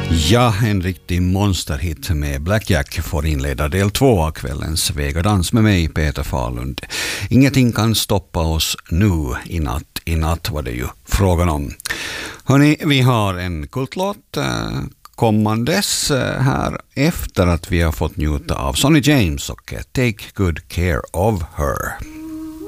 Ja, en riktig monsterhit med Black Jack får inleda del 2 av kvällens Vegadans med mig, Peter Fahlund. Ingenting kan stoppa oss nu, i natt var det ju frågan om. Hörrni, vi har en kultlåt kommandes här efter att vi har fått njuta av Sonny James och Take Good Care of Her.